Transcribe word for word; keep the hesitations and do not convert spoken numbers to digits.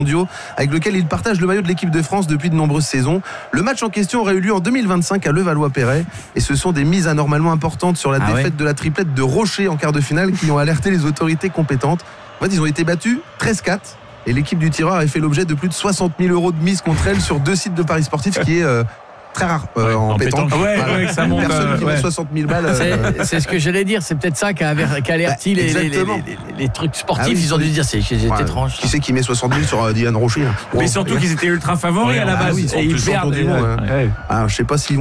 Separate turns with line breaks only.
mondiaux avec lequel il partage le maillot de l'équipe de France depuis de nombreuses saisons. Le match en question aurait eu lieu en deux mille vingt-cinq à Levallois-Perret et ce sont des mises anormalement importantes sur la
Ah
défaite
ouais.
de la triplette de Rocher en quart de finale qui ont alerté les autorités compétentes. En fait, ils ont été battus treize quatre et l'équipe du tireur avait fait l'objet de plus de soixante mille euros de mise contre elle sur deux sites de paris sportifs, ce qui est euh, très rare euh,
Ouais,
en,
en
pétanque.
pétanque. Ouais,
Voilà.
ouais, ça monte,
Personne
euh,
qui met
ouais.
soixante mille balles. euh,
C'est, c'est ce que j'allais dire, c'est peut-être ça qui a aver- qui a averti
Bah,
les, les, les,
exactement.
les- les- les trucs sportifs.
Ah oui,
ils ont dû dire c'est, c'est
ouais,
étrange.
Qui c'est qui met soixante mille sur euh, Dylan Rocher là
Mais
Bon,
surtout
et-
qu'ils étaient ultra favoris
Ouais,
à la
ah
base.
oui, ils sont
et
plus
ils
champions
perdent.
du monde,
ouais.
ouais.
Ouais.
Ah, je sais pas si